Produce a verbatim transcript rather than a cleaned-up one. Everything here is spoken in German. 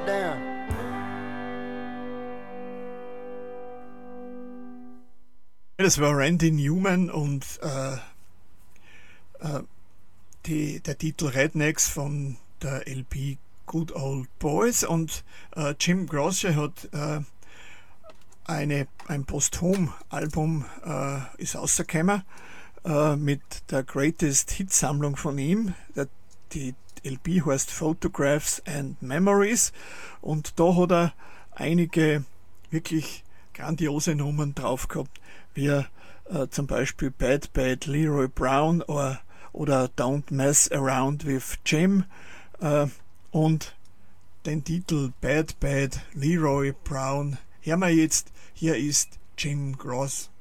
down. Das war Randy Newman und äh, äh, die, der Titel Rednecks von der L P Good Old Boys, und äh, Jim Croce hat äh, eine, ein Posthum-Album äh, ist rausgekommen äh, mit der Greatest Hits-Sammlung von ihm. Der, die L P heißt Photographs and Memories, und da hat er einige wirklich grandiose Nummern drauf gehabt, wie äh, zum Beispiel Bad Bad Leroy Brown oder, oder Don't Mess Around with Jim äh, und den Titel Bad Bad Leroy Brown hören wir jetzt. Hier ist Jim Croce.